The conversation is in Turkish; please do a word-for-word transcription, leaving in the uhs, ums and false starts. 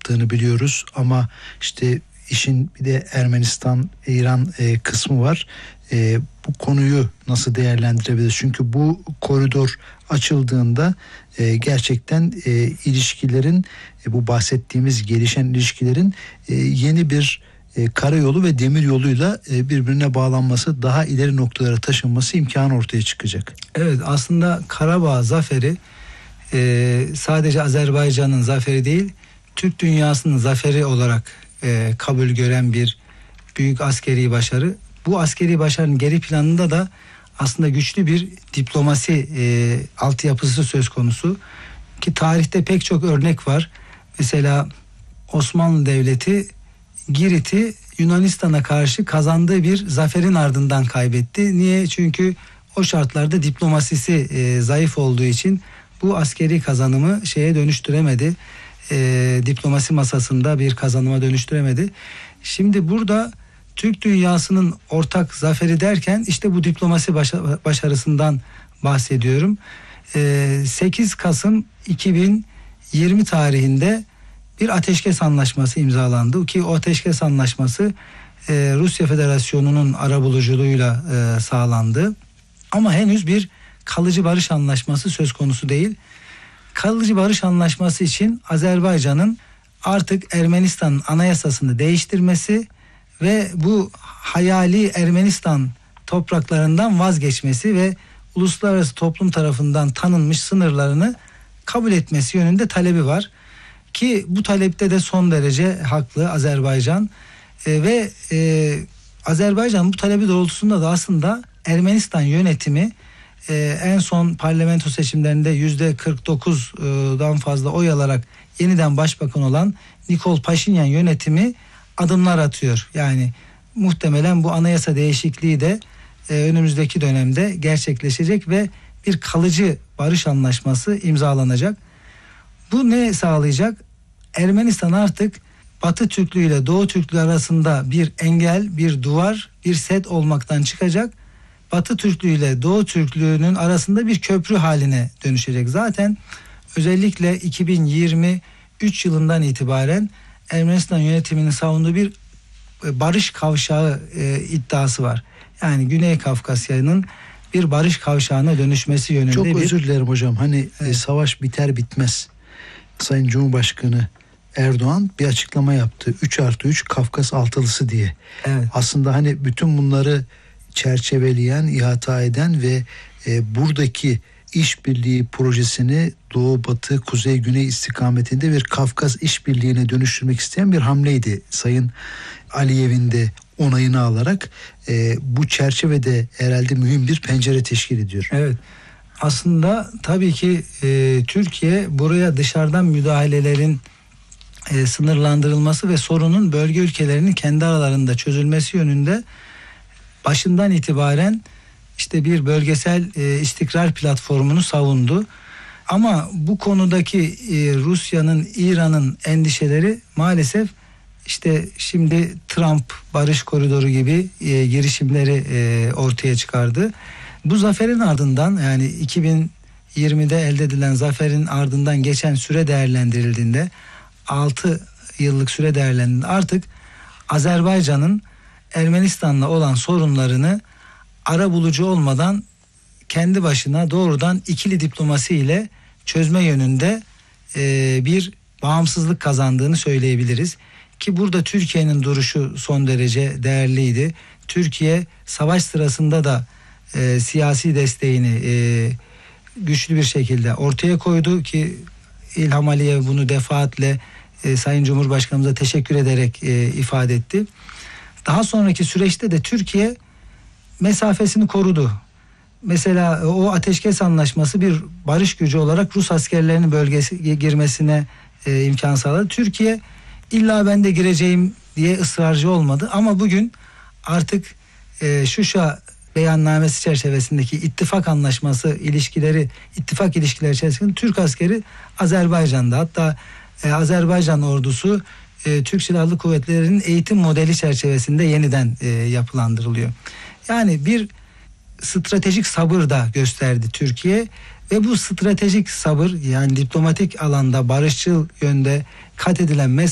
yaptığını biliyoruz ama işte işin bir de Ermenistan-İran e, kısmı var. E, bu konuyu nasıl değerlendirebiliriz? Çünkü bu koridor açıldığında e, gerçekten e, ilişkilerin e, bu bahsettiğimiz gelişen ilişkilerin e, yeni bir e, karayolu ve demir yoluyla e, birbirine bağlanması, daha ileri noktalara taşınması imkanı ortaya çıkacak. Evet, aslında Karabağ zaferi e, sadece Azerbaycan'ın zaferi değil, Türk dünyasının zaferi olarak e, kabul gören bir büyük askeri başarı. Bu askeri başarının geri planında da aslında güçlü bir diplomasi e, altyapısı söz konusu ki tarihte pek çok örnek var. Mesela Osmanlı Devleti Girit'i Yunanistan'a karşı kazandığı bir zaferin ardından kaybetti. Niye? Çünkü o şartlarda diplomasisi e, zayıf olduğu için bu askeri kazanımı şeye dönüştüremedi. E, diplomasi masasında bir kazanıma dönüştüremedi. Şimdi burada Türk dünyasının ortak zaferi derken işte bu diplomasi başarısından bahsediyorum. sekiz Kasım iki bin yirmi tarihinde bir ateşkes anlaşması imzalandı ki o ateşkes anlaşması Rusya Federasyonu'nun arabuluculuğuyla sağlandı. Ama henüz bir kalıcı barış anlaşması söz konusu değil. Kalıcı barış anlaşması için Azerbaycan'ın artık Ermenistan'ın anayasasını değiştirmesi ve bu hayali Ermenistan topraklarından vazgeçmesi ve uluslararası toplum tarafından tanınmış sınırlarını kabul etmesi yönünde talebi var. Ki bu talepte de son derece haklı Azerbaycan e, ve e, Azerbaycan bu talebi doğrultusunda da aslında Ermenistan yönetimi e, en son parlamento seçimlerinde yüzde kırk dokuzdan fazla oy alarak yeniden başbakan olan Nikol Paşinyan yönetimi adımlar atıyor. Yani muhtemelen bu anayasa değişikliği de e, önümüzdeki dönemde gerçekleşecek ve bir kalıcı barış anlaşması imzalanacak. Bu ne sağlayacak? Ermenistan artık Batı Türklüğü ile Doğu Türklüğü arasında bir engel, bir duvar, bir set olmaktan çıkacak. Batı Türklüğü ile Doğu Türklüğü'nün arasında bir köprü haline dönüşecek. Zaten özellikle iki bin yirmi üç yılından itibaren Ermenistan yönetiminin savunduğu bir barış kavşağı e, iddiası var. Yani Güney Kafkasya'nın bir barış kavşağına dönüşmesi yönünde. Çok bir... özür dilerim hocam. Hani evet. e, savaş biter bitmez Sayın Cumhurbaşkanı Erdoğan bir açıklama yaptı. üç artı üç Kafkas altılısı diye. Evet. Aslında hani bütün bunları çerçeveleyen, ihata eden ve e, buradaki işbirliği projesini Doğu, Batı, Kuzey, Güney istikametinde bir Kafkas işbirliğine dönüştürmek isteyen bir hamleydi. Sayın Aliyev'in de onayını alarak e, bu çerçevede herhalde mühim bir pencere teşkil ediyor. Evet. Aslında tabii ki e, Türkiye buraya dışarıdan müdahalelerin e, sınırlandırılması ve sorunun bölge ülkelerinin kendi aralarında çözülmesi yönünde başından itibaren işte bir bölgesel e, istikrar platformunu savundu. Ama bu konudaki e, Rusya'nın, İran'ın endişeleri maalesef işte şimdi Trump barış koridoru gibi e, girişimleri e, ortaya çıkardı. Bu zaferin ardından, yani iki bin yirmide elde edilen zaferin ardından geçen süre değerlendirildiğinde, altı yıllık süre değerlendirildiğinde artık Azerbaycan'ın Ermenistan'la olan sorunlarını arabulucu olmadan kendi başına doğrudan ikili diplomasi ile çözme yönünde e, bir bağımsızlık kazandığını söyleyebiliriz. Ki burada Türkiye'nin duruşu son derece değerliydi. Türkiye savaş sırasında da e, siyasi desteğini e, güçlü bir şekilde ortaya koydu ki İlham Aliyev bunu defaatle e, Sayın Cumhurbaşkanımıza teşekkür ederek e, ifade etti. Daha sonraki süreçte de Türkiye mesafesini korudu. Mesela o ateşkes anlaşması bir barış gücü olarak Rus askerlerinin bölgesi girmesine e, imkan sağladı. Türkiye illa ben de gireceğim diye ısrarcı olmadı ama bugün artık e, Şuşa beyannamesi çerçevesindeki ittifak anlaşması ilişkileri, ittifak ilişkileri çerçevesinde Türk askeri Azerbaycan'da, hatta e, Azerbaycan ordusu e, Türk Silahlı Kuvvetleri'nin eğitim modeli çerçevesinde yeniden e, yapılandırılıyor. Yani bir stratejik sabır da gösterdi Türkiye ve bu stratejik sabır, yani diplomatik alanda barışçıl yönde kat edilen mesele